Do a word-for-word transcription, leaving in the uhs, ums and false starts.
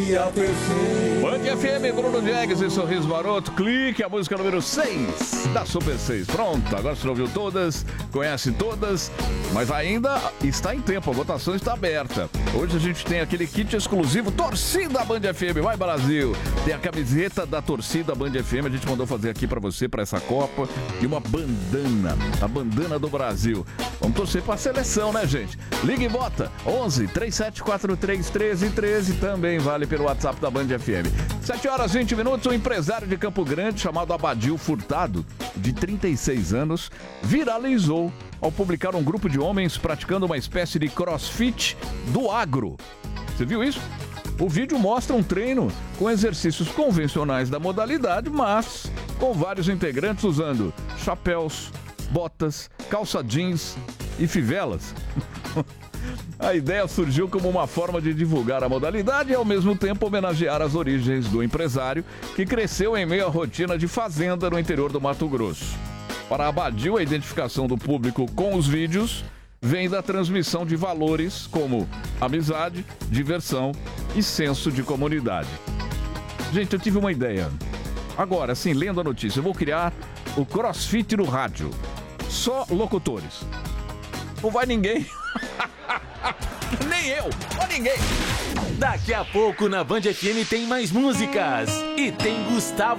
Band F M, Bruno Diegues e Sorriso Maroto. Clique, a música número seis da Super seis. Pronto, agora você ouviu todas, conhece todas, mas ainda está em tempo, a votação está aberta. Hoje a gente tem aquele kit exclusivo Torcida Band F M, vai Brasil. Tem a camiseta da Torcida Band F M, a gente mandou fazer aqui pra você, pra essa Copa. E uma bandana, a bandana do Brasil. Vamos torcer pra seleção, né, gente? Liga e bota, onze, trinta e sete, quarenta e três, treze, treze, também vale pelo WhatsApp da Band F M. sete horas e vinte minutos, um empresário de Campo Grande chamado Abadil Furtado, de trinta e seis anos, viralizou ao publicar um grupo de homens praticando uma espécie de crossfit do agro. Você viu isso? O vídeo mostra um treino com exercícios convencionais da modalidade, mas com vários integrantes usando chapéus, botas, calça jeans e fivelas. A ideia surgiu como uma forma de divulgar a modalidade e, ao mesmo tempo, homenagear as origens do empresário que cresceu em meio à rotina de fazenda no interior do Mato Grosso. Para Abadil, a identificação do público com os vídeos vem da transmissão de valores como amizade, diversão e senso de comunidade. Gente, eu tive uma ideia. Agora, assim, lendo a notícia, eu vou criar o CrossFit no rádio. Só locutores. Não vai ninguém... Nem eu, ou ninguém. Daqui a pouco na Band F M tem mais músicas. E tem Gustavo